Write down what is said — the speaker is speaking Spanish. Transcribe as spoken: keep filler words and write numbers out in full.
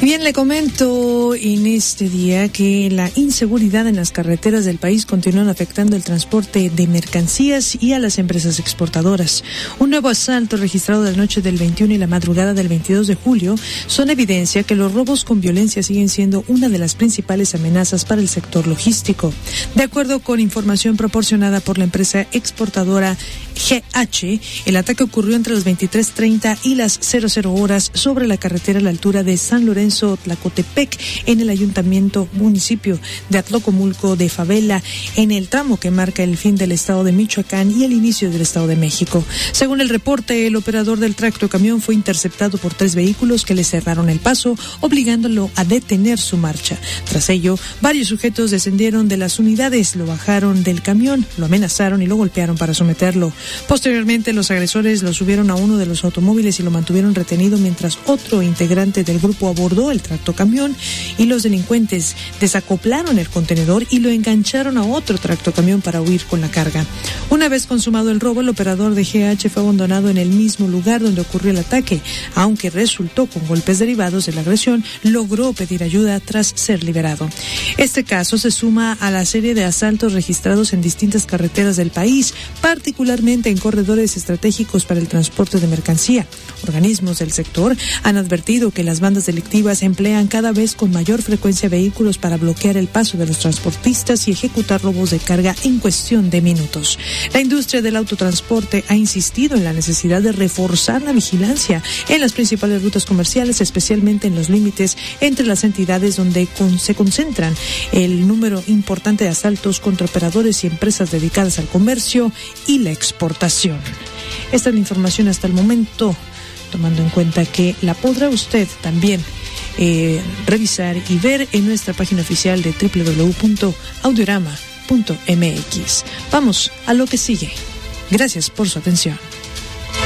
Bien, le comento en este día que la inseguridad en las carreteras del país continúa afectando el transporte de mercancías y a las empresas exportadoras. Un nuevo asalto registrado la noche del veintiuno y la madrugada del veintidós de julio son evidencia que los robos con violencia siguen siendo una de las principales amenazas para el sector logístico. De acuerdo con información proporcionada por la empresa exportadora G H, el ataque ocurrió entre las veintitrés treinta y las cero cero horas sobre la carretera a la altura de San Lorenzo Tlacotepec, en el ayuntamiento municipio de Atlacomulco de Favela, en el tramo que marca el fin del estado de Michoacán y el inicio del estado de México. Según el reporte, el operador del tractocamión fue interceptado por tres vehículos que le cerraron el paso, obligándolo a detener su marcha. Tras ello, varios sujetos descendieron de las unidades, lo bajaron del camión, lo amenazaron y lo golpearon para someterlo. Posteriormente, los agresores lo subieron a uno de los automóviles y lo mantuvieron retenido mientras otro integrante del grupo abordó el tractocamión, y los delincuentes desacoplaron el contenedor y lo engancharon a otro tractocamión para huir con la carga. Una vez consumado el robo, el operador de G H fue abandonado en el mismo lugar donde ocurrió el ataque. Aunque resultó con golpes derivados de la agresión, logró pedir ayuda tras ser liberado. Este caso se suma a la serie de asaltos registrados en distintas carreteras del país, particularmente en corredores estratégicos para el transporte de mercancía. Organismos del sector han advertido que las bandas delictivas emplean cada vez con mayor frecuencia vehículos para bloquear el paso de los transportistas y ejecutar robos de carga en cuestión de minutos. La industria del autotransporte ha insistido en la necesidad de reforzar la vigilancia en las principales rutas comerciales, especialmente en los límites entre las entidades donde con, se concentran el número importante de asaltos contra operadores y empresas dedicadas al comercio y la exportación. Esta es la información hasta el momento, tomando en cuenta que la podrá usted también eh, revisar y ver en nuestra página oficial de doble u doble u doble u punto audiorama punto m x. Vamos a lo que sigue. Gracias por su atención.